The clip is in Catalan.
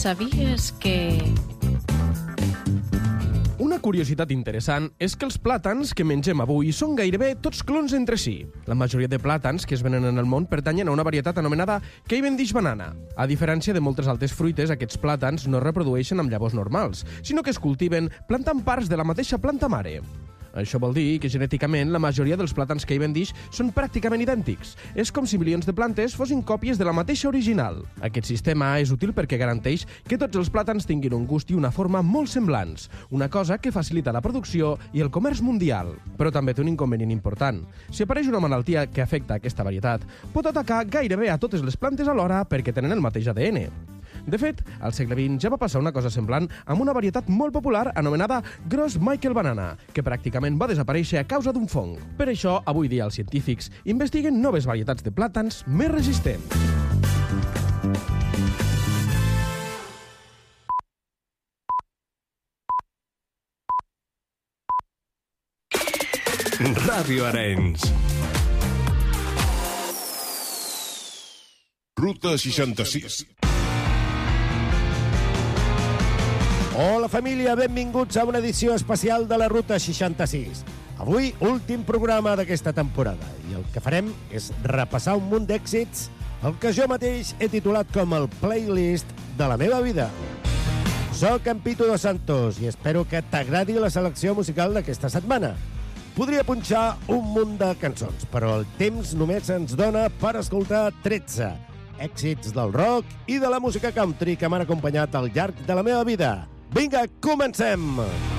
¿Sabías que...? Una curiositat interessant és que els plàtans que mengem avui són gairebé tots clons entre si. La majoria de plàtans que es venen en el món pertanyen a una varietat anomenada Cavendish banana. A diferència de moltes altres fruites, aquests plàtans no es reprodueixen amb llavors normals, sinó que es cultiven plantant parts de la mateixa planta mare. Això vol dir que genèticament la majoria dels plàtans Cavendish són pràcticament idèntics. És com si milions de plantes fossin còpies de la mateixa original. Aquest sistema és útil perquè garanteix que tots els plàtans tinguin un gust i una forma molt semblants, una cosa que facilita la producció i el comerç mundial. Però també té un inconvenient important. Si apareix una malaltia que afecta aquesta varietat, pot atacar gairebé a totes les plantes alhora perquè tenen el mateix ADN. De fet, al segle XX ja va passar una cosa semblant amb una varietat molt popular anomenada Gros Michael Banana, que pràcticament va desaparèixer a causa d'un fong. Per això, avui dia els científics investiguen noves varietats de plàtans més resistents. Ràdio Arenys. Ruta 66. Hola família, benvinguts a una edició especial de la Ruta 66. Avui, últim programa d'aquesta temporada i el que farem és repassar un munt d'èxits, el que jo mateix he titulat com el playlist de la meva vida. Soc en Pitu Dos Santos i espero que t'agradi la selecció musical d'aquesta setmana. Podria punxar un munt de cançons, però el temps només ens dona per escoltar 13 èxits del rock i de la música country que m'han acompanyat al llarg de la meva vida. Vinga, comencem!